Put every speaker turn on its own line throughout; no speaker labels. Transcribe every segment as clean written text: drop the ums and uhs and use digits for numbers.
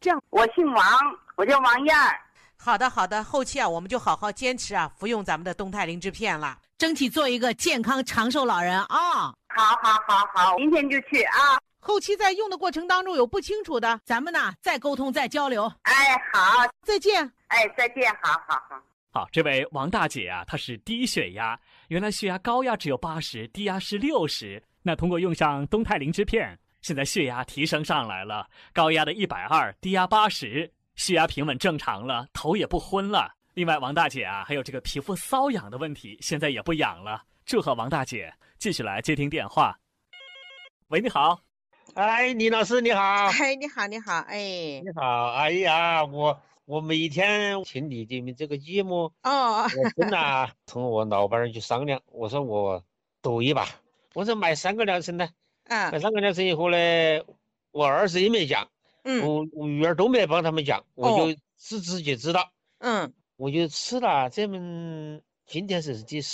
这样，
我姓王，我叫王燕儿。
好的好的，后期啊我们就好好坚持啊，服用咱们的东肽灵芝片了，
争取做一个健康长寿老人啊！
好，明天就去啊。
后期在用的过程当中有不清楚的，
咱们呢再沟通再交流。
哎，好，
再见。
哎，再见，好。
好，这位王大姐啊，她是低血压，原来血压高压只有80，低压是60。那通过用上东肽灵芝片，现在血压提升上来了，高压的120，低压80，血压平稳正常了，头也不昏了。另外，王大姐啊，还有这个皮肤瘙痒的问题，现在也不痒了。祝贺王大姐，继续来接听电话。喂，你好。
哎，李老师你好。
哎，你好，哎，
你好。哎呀，我每天听你的这个节目
哦，
我真的同我老板去商量，我说我赌一把，我说买3个疗程呢，买3个疗程以后呢，我儿子也没讲，我女儿都没帮他们讲，我就自己知道，我就吃了这么，今天是第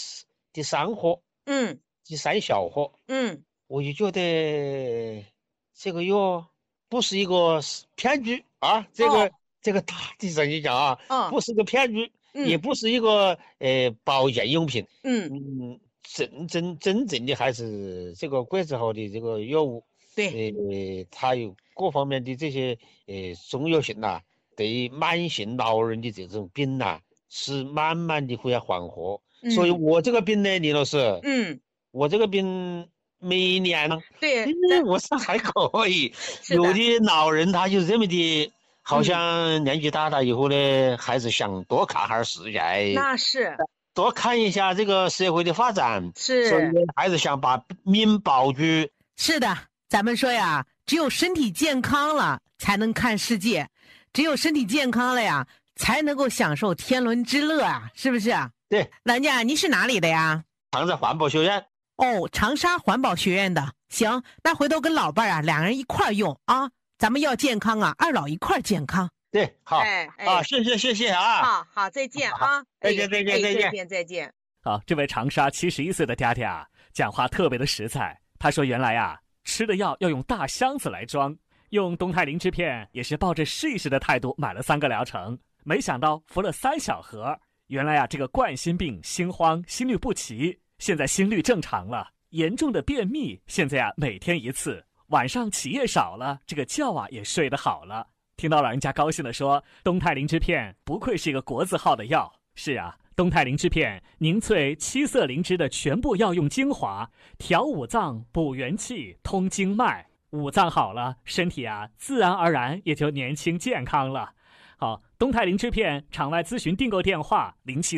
3盒，第3小盒，我就觉得这个药不是一个骗局啊，这个大体上去讲啊，不是个骗局，也不是一个保健用品，真正的还是这个国字号的这个药物，
对，
它有各方面的这些重要性呐，对慢性老人的这种病呐，是慢慢的会要缓和。所以我这个病呢，李老师，我这个病每年
对，
我是还可以，有的老人他就这么的，好像年纪大了以后呢，还是想多看哈世界，
那是
多看一下这个社会的发展，
是，
所以还是想把命保住。
是的，咱们说呀，只有身体健康了才能看世界，只有身体健康了呀，才能够享受天伦之乐啊，是不是啊？
对，
老人家，你是哪里的呀？
长沙环保学院。
哦，长沙环保学院的。行，那回头跟老伴儿啊，2个人一块用啊，咱们要健康啊，二老一块健康。
对，好，谢谢啊。
好，再见啊，
再见。
好，这位长沙71岁的嗲嗲啊，讲话特别的实在。他说原来啊，吃的药要用大箱子来装，用东肽灵芝片也是抱着试一试的态度买了3个疗程，没想到服了3小盒。原来啊，这个冠心病、心慌、心律不齐，现在心率正常了。严重的便秘，现在啊每天1次，晚上起夜少了，这个觉啊也睡得好了。听到老人家高兴地说，东肽灵芝片不愧是一个国字号的药。是啊，东肽灵芝片凝萃7色灵芝的全部药用精华，调五脏、补元气、通经脉，五脏好了，身体啊自然而然也就年轻健康了。好，东肽灵芝片场外咨询订购电话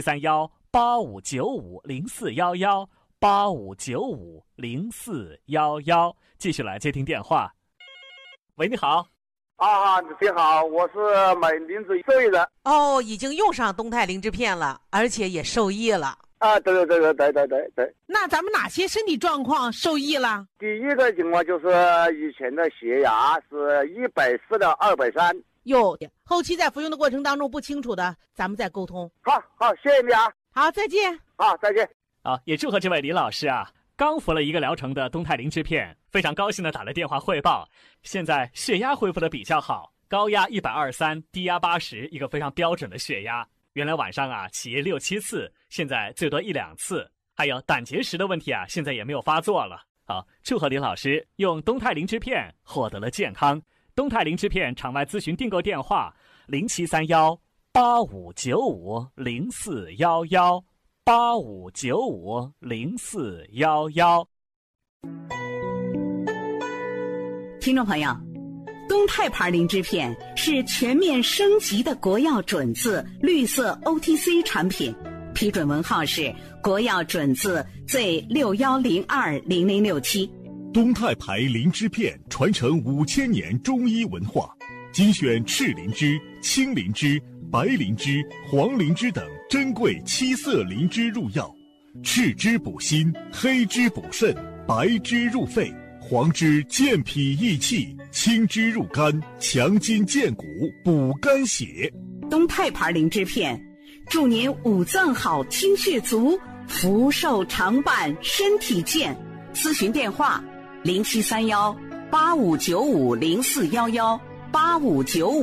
073185941185959411，继续来接听电话。喂，你好。
你好，我是买灵芝受益人。
哦，已经用上东肽灵芝片了，而且也受益了。
对。
那咱们哪些身体状况受益了？
第一个情况就是以前的血压是140到230。
哟，后期在服用的过程当中不清楚的，咱们再沟通。
好，谢谢你啊。
好，再见。
好，再见。
好，也祝贺这位李老师啊，刚服了1个疗程的东肽灵芝片，非常高兴的打了电话汇报，现在血压恢复的比较好，高压123，低压80，一个非常标准的血压。原来晚上啊起夜6、7次，现在最多1、2次。还有胆结石的问题啊，现在也没有发作了。好，祝贺李老师用东肽灵芝片获得了健康。东肽灵芝片场外咨询订购电话07318595118595950411。
听众朋友，东肽牌灵芝片是全面升级的国药准字绿色 OTC 产品，批准文号是国药准字 Z61020067。
东肽牌灵芝片传承5000年中医文化，精选赤灵芝、青灵芝、白灵芝、黄灵芝等珍贵7色灵芝入药，赤芝补心，黑芝补肾，白芝入肺，黄芝健脾益气，青芝入肝，强筋健骨，补肝血。
东肽牌灵芝片，祝您五脏好，精血足，福寿常伴，身体健。咨询电话0731859504118595。